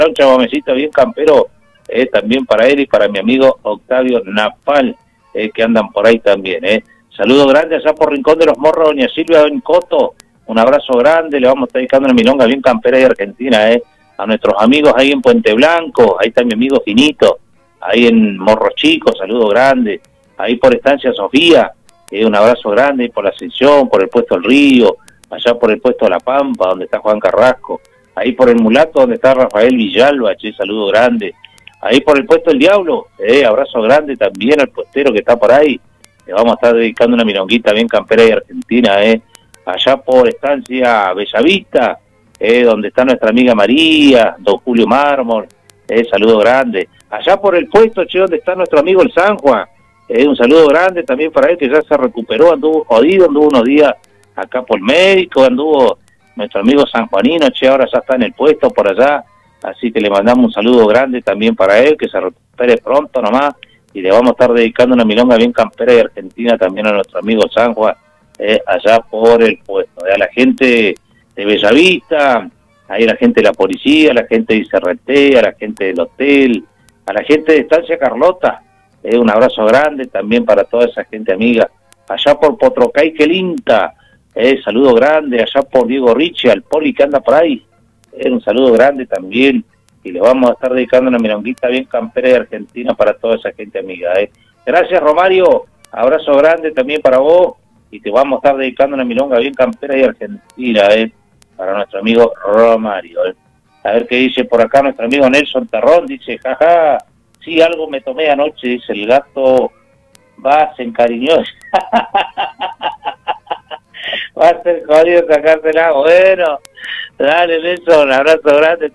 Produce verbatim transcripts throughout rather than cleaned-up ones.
un chamamecito bien campero, eh, también para él y para mi amigo Octavio Napal, eh, que andan por ahí también, eh. Saludo grande allá por Rincón de los Morros, doña Silvia, doña Coto, un abrazo grande, le vamos a estar dedicando una milonga bien campera de Argentina, eh. A nuestros amigos ahí en Puente Blanco, ahí está mi amigo Finito, ahí en Morro Chico, saludo grande, ahí por Estancia Sofía, eh, un abrazo grande, por la Ascensión, por el Puesto El Río, allá por el Puesto La Pampa, donde está Juan Carrasco, ahí por el Mulato, donde está Rafael Villalba, che, saludo grande, ahí por el Puesto El Diablo, eh, abrazo grande también al puestero que está por ahí, le vamos a estar dedicando una milonguita bien campera de Argentina, eh, allá por Estancia Bellavista, eh, donde está nuestra amiga María, don Julio Mármol, eh, saludo grande, allá por el Puesto, che, donde está nuestro amigo el San Juan, eh, un saludo grande también para él, que ya se recuperó, anduvo jodido, anduvo unos días acá por el médico, anduvo nuestro amigo sanjuanino, che, ahora ya está en el puesto por allá, así que le mandamos un saludo grande también para él, que se recupere pronto nomás, y le vamos a estar dedicando una milonga bien campera de Argentina también a nuestro amigo San Juan, eh, allá por el puesto, eh, a la gente de Bellavista, ahí la gente de la policía, a la gente de I C R T, a la gente del hotel, a la gente de Estancia Carlota, eh, un abrazo grande también para toda esa gente amiga, allá por Potrocay Quelinta, Eh, saludo grande allá por Diego Ricci, al poli que anda por ahí, eh, un saludo grande también, y le vamos a estar dedicando una milonguita bien campera de Argentina para toda esa gente amiga. Eh. Gracias Romario, abrazo grande también para vos, y te vamos a estar dedicando una milonga bien campera de Argentina, eh, para nuestro amigo Romario. Eh. A ver qué dice por acá nuestro amigo Nelson Terrón, dice, jaja, sí, algo me tomé anoche, dice, el gato va, se encariñó. Va a ser jodido sacársela. Bueno, dale Nelson, un abrazo grande.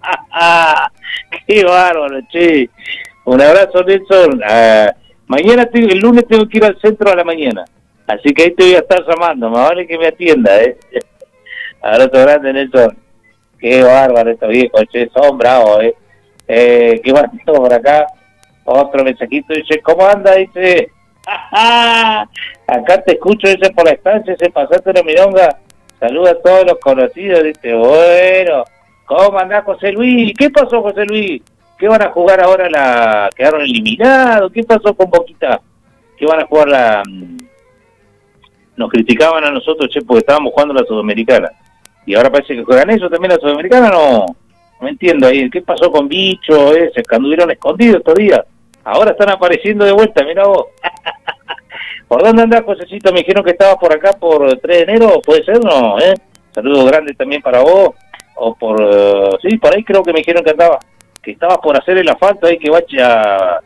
Qué bárbaro, che. Un abrazo Nelson. Uh, mañana, tengo, el lunes tengo que ir al centro a la mañana, así que ahí te voy a estar llamando, más vale que me atienda, eh. Abrazo grande Nelson. Qué bárbaro estos viejos, che, son bravos, eh. eh ¿Qué más tengo por acá? Otro mensajito, dice, ¿cómo anda? Dice, acá te escucho, dice, por la estancia, se pasaste la milonga, saluda a todos los conocidos, dice, bueno, ¿cómo andás José Luis? ¿Qué pasó José Luis? ¿Qué van a jugar ahora? La ¿Quedaron eliminados? ¿Qué pasó con Boquita? ¿Qué van a jugar la...? Nos criticaban a nosotros, che, porque estábamos jugando la Sudamericana, y ahora parece que juegan eso también la Sudamericana, no, no entiendo ahí, ¿qué pasó con Bicho? Eh? Se anduvieron escondidos estos días, ahora están apareciendo de vuelta, mira vos. ¿Por dónde andás, Josecito? Me dijeron que estabas por acá por tres de enero, ¿puede ser? No, ¿eh? Saludo grande también para vos, o por... Uh, sí, por ahí creo que me dijeron que andaba, que estabas por hacer el asfalto ahí, que vaya a,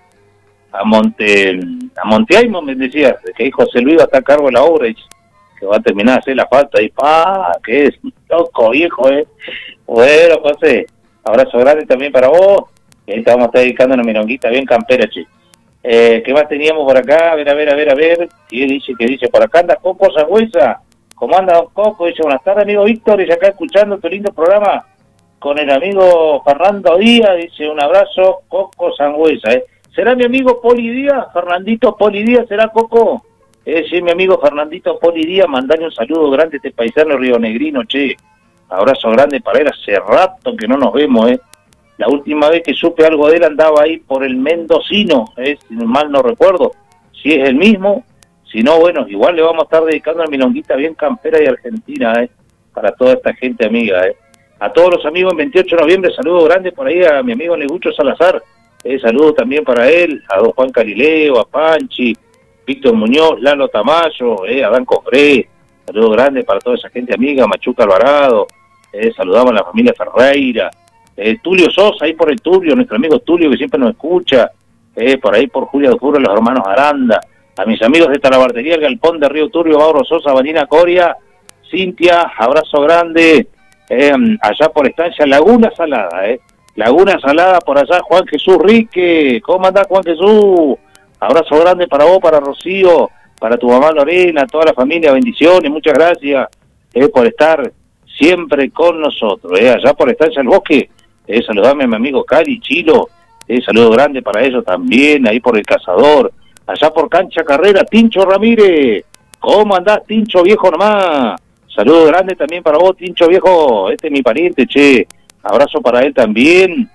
a Monte... a Monteaimo, me decías, que ahí José Luis va a estar a cargo de la obra, y que va a terminar de hacer la falta, y pa, que es loco, viejo, ¿eh? Bueno, José, abrazo grande también para vos, y ahí te vamos a estar dedicando una milonguita bien campera, che. Eh, ¿Qué más teníamos por acá? A ver, a ver, a ver, a ver. ¿Qué dice? ¿Qué dice? Por acá anda Coco Sangüesa. ¿Cómo anda don Coco? Dice, buenas tardes, amigo Víctor. Y acá escuchando tu lindo programa con el amigo Fernando Díaz. Dice, un abrazo, Coco Sangüesa. ¿eh? ¿Será mi amigo Poli Díaz? Fernandito Poli Díaz, ¿será Coco? Eh, sí, mi amigo Fernandito Poli Díaz. Mandale un saludo grande a este paisano rionegrino, che. Abrazo grande para él. Hace rato que no nos vemos, ¿eh? La última vez que supe algo de él andaba ahí por el Mendocino, ¿eh? Si mal no recuerdo, si es el mismo, si no, bueno, igual le vamos a estar dedicando una milonguita bien campera de Argentina, ¿eh? Para toda esta gente amiga, ¿eh? A todos los amigos en veintiocho de noviembre, saludo grande por ahí a mi amigo Negucho Salazar, ¿eh? Saludo también para él, a don Juan Carileo, a Panchi, Víctor Muñoz, Lalo Tamayo, ¿eh? A Dan Cofré, saludo grande para toda esa gente amiga, Machuca Alvarado, ¿eh? Saludamos a la familia Ferreira, Eh, Tulio Sosa, ahí por el Tulio, nuestro amigo Tulio que siempre nos escucha, eh, por ahí por Julia de Juro, los hermanos Aranda, a mis amigos de Talabartería, el Galpón de Río Turbio, Mauro Sosa, Vanina Coria, Cintia, abrazo grande, eh, allá por Estancia Laguna Salada, eh, Laguna Salada por allá, Juan Jesús Rique, ¿cómo andás Juan Jesús? Abrazo grande para vos, para Rocío, para tu mamá Lorena, toda la familia, bendiciones, muchas gracias eh, por estar siempre con nosotros, eh, allá por Estancia El Bosque. Eh, saludame a mi amigo Cari, Chilo, eh, saludo grande para ellos también, ahí por el Cazador, allá por Cancha Carrera, Tincho Ramírez, ¿cómo andás Tincho viejo nomás? Saludo grande también para vos Tincho viejo, este es mi pariente, che, abrazo para él también,